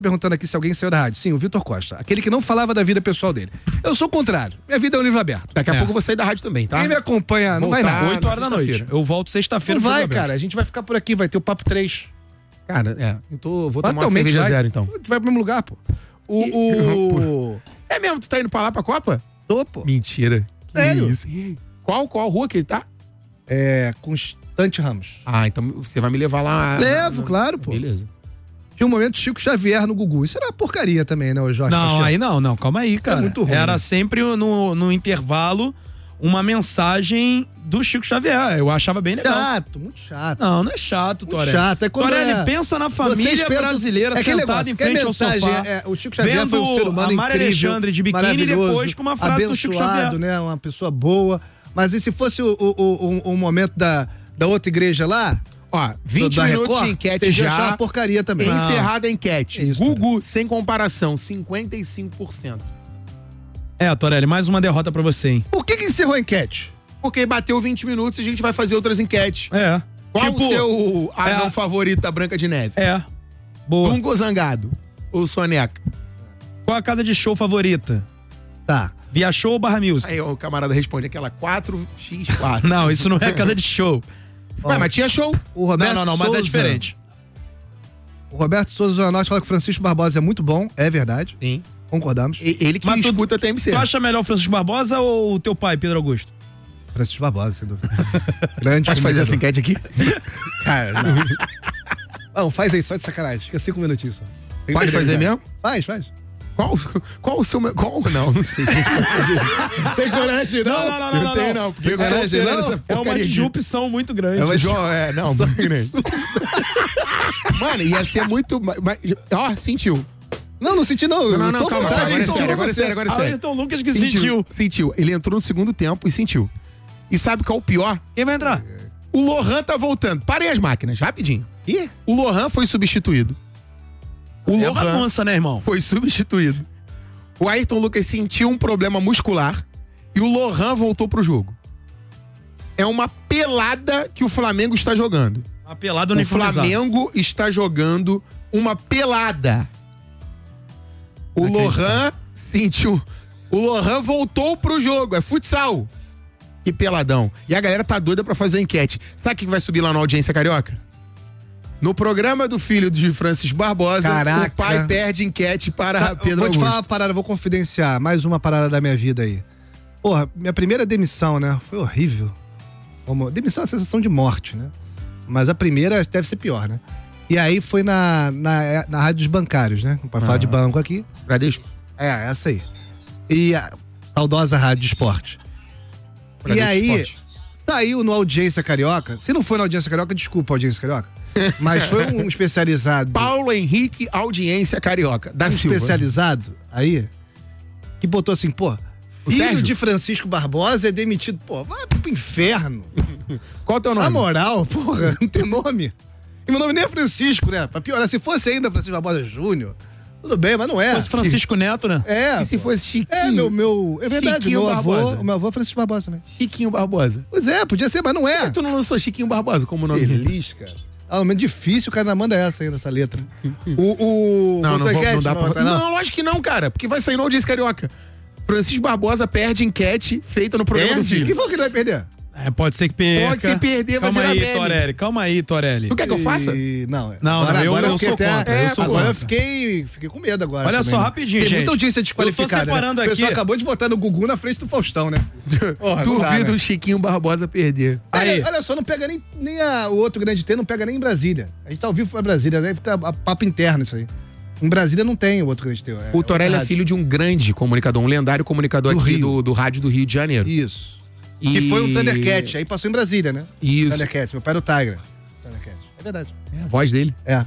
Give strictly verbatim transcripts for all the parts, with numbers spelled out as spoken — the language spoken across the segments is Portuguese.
perguntando aqui se alguém saiu da rádio. Sim, o Vitor Costa. Aquele que não falava da vida pessoal dele. Eu sou o contrário. Minha vida é um livro aberto. Daqui a É. pouco eu vou sair da rádio também, tá? Quem me acompanha, não vai Voltar nada. oito horas da noite. sexta-feira. Eu volto sexta-feira. Não pro vai, Jogo Aberto. cara. A gente vai ficar por aqui. Vai ter o Papo três. Cara, é. Eu tô, vou tomar uma Fatalmente cerveja vai. zero, então. Tu vai pro mesmo lugar, pô. O... o... É mesmo? Tu tá indo pra lá, pra Copa? Tô, pô. Mentira. Que Sério? isso? Qual, qual rua que ele tá? É... Constante Ramos. Ah, então você vai me levar lá. Levo, claro, pô. Beleza. Tinha um momento Chico Xavier no Gugu. Isso era uma porcaria também, né, o Jorge? Não, Pacheco? aí não, não, calma aí, cara. muito ruim, Era né? sempre no, no intervalo uma mensagem do Chico Xavier. Eu achava bem legal. Chato, muito chato. Não, não é chato, Muito Torelli. chato. É quando Torelli, é- pensa na Vocês família pensam- brasileira é aquele sentada negócio, em que a frente ao mensagem sofá. é- é- o Chico Xavier vendo foi um ser humano a Mari incrível, Alexandre de biquíni e maravilhoso, depois com uma frase do Chico abençoado, Xavier. né? Uma pessoa boa. Mas e se fosse o, o, o, o momento da, da outra igreja lá? Ó, vinte da minutos Record, de enquete vocês iam já. achar uma porcaria também. Encerrada a enquete. É isso, Gugu, sem comparação, cinquenta e cinco por cento. É, Torelli, mais uma derrota pra você, hein? Por que que encerrou a enquete? Porque bateu vinte minutos e a gente vai fazer outras enquetes. É. Qual Tipo, o seu anão é. favorito da Branca de Neve? É. Boa. Dungo Zangado ou Soneca? Qual a casa de show favorita? Tá. Via Show ou Barra Music? Aí o camarada responde aquela quatro por quatro. Não, isso não é casa de show. Ué, mas tinha show. O Roberto não, não, não, mas é Souza- diferente. O Roberto Souza Zona Norte fala que o Francisco Barbosa é muito bom. É verdade. Sim. Concordamos. E- Ele que Mas tu- escuta a T M C. Tu acha melhor o Francisco Barbosa ou o teu pai, Pedro Augusto? Francisco Barbosa, sem dúvida. Grande Pode fazer essa comunicador. enquete aqui? Cara, não. Não, faz aí, só de sacanagem. Fica cinco minutinhos só. Sem Pode fazer verdade. mesmo? Faz, faz. Qual, qual o seu... me- Qual? Não, não sei. Tem coragem, não? Não, não, não, Não tem, não. Porque eu tô coragem, operando não? essa É uma porcaria aqui. disrupção muito grande. É, uma jo- é, não, muito grande. Mano, ia ser muito... ma- ma- Ó, sentiu. Não, não senti não. Não, não, Eu não, tô à calma, vontade, agora é então, sério, com agora é você. sério, agora é sério. Ayrton Lucas que sentiu. Sentiu, sentiu. Ele entrou no segundo tempo e sentiu. E sabe qual é o pior? Quem vai entrar? O Lohan tá voltando. Parem as máquinas, rapidinho. Ih, O Lohan foi substituído. O É Lohan bagunça, né, irmão? foi substituído. O Ayrton Lucas sentiu um problema muscular e o Lohan voltou pro jogo. É uma pelada que o Flamengo está jogando. Uma pelada O uniformizada. Flamengo está jogando uma pelada. O Lohan sentiu. O Lohan voltou pro jogo. É futsal. Que peladão. E a galera tá doida pra fazer a enquete. Sabe o que vai subir lá na Audiência Carioca? No programa do filho de Francis Barbosa, Caraca. o pai perde enquete para Pedro vou te Augusto. falar uma parada, vou confidenciar mais uma parada da minha vida aí. Porra, minha primeira demissão, né? Foi horrível. Como- Demissão é uma sensação de morte, né? Mas a primeira deve ser pior, né? E aí foi na, na, na Rádio dos Bancários, né? Pra falar de banco aqui. Bradesco. É, essa aí. E a saudosa Rádio Esporte. E Bradesco aí, Esporte. saiu no Audiência Carioca. Se não foi na Audiência Carioca, desculpa, Audiência Carioca. Mas foi um especializado. Paulo Henrique Audiência Carioca. Da um Silva. especializado aí, que botou assim, pô, O filho Sérgio? de Francisco Barbosa é demitido. Pô, vai pro inferno. Qual é o teu nome? Na moral, porra, não tem nome. E meu nome nem é Francisco, né? Pra piorar, se fosse ainda Francisco Barbosa Júnior, tudo bem, mas não é. Se fosse Francisco Neto, né? É. E se pô. fosse Chiquinho? É, meu, meu. É verdade, Chiquinho meu avô. Barbosa. O meu avô é Francisco Barbosa também. Chiquinho Barbosa. Pois é, podia ser, mas não é. Tu não lançou Chiquinho Barbosa como nome? Feliz, cara. Ah, um momento difícil, o cara ainda manda essa ainda, essa letra. O. o Não, não, botou vou, enquete? não dá pra... vai, Não, não. lógico que não, cara. Porque vai sair no Audiência Carioca. Francisco Barbosa perde enquete feita no programa do Perde? filho. Quem falou que ele vai perder? É, pode ser que perca. Pode se perder, vai calma virar aí, meme. Torelli. Calma aí, Torelli. Tu quer que eu faça? E- Não, Não, agora, não, eu- agora eu fiquei sou até, contra, é, eu sou agora contra. eu fiquei, fiquei com medo agora. Olha também, só, né? rapidinho, Tem gente. muita audiência Eu desqualificada. tô separando né? O pessoal aqui. acabou de votar no Gugu na frente do Faustão, né? Porra, não dá, Duvido né? o Chiquinho Barbosa perder. Aí. Olha, olha só, não pega nem, nem a- o outro grande T, não pega nem em Brasília. A gente tá ao vivo pra Brasília, aí fica a papo interno isso aí. Em Brasília não tem o outro grande T. É, O Torelli é rádio. filho de um grande comunicador, um lendário comunicador Do aqui Rio. do, do rádio do Rio de Janeiro. Isso. E... Que foi um Thundercat, aí passou em Brasília, né? Isso. Thundercats, meu pai era o Tiger. Thundercat. É verdade. É a voz dele. É.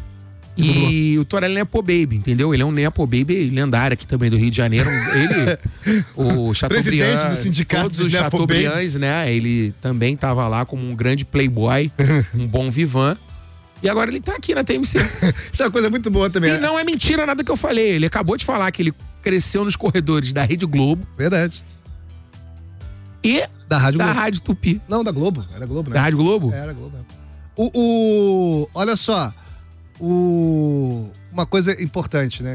E o Torelli é Nepo Baby, entendeu? Ele é um Nepo Baby lendário aqui também do Rio de Janeiro. Ele, o Chateaubriand, Presidente do sindicato todos dos os Nepo Chateaubriands, Babies. né? Ele também tava lá como um grande playboy, um bom vivan. E agora ele tá aqui na T M C. Isso é uma coisa muito boa também. E não é mentira nada que eu falei. Ele acabou de falar que ele cresceu nos corredores da Rede Globo Verdade. e Da Rádio da Globo. Rádio Tupi. Não, da Globo. Era Globo, né? Da Rádio Globo? Era Globo. é. O, o. Olha só. O. uma coisa importante, né?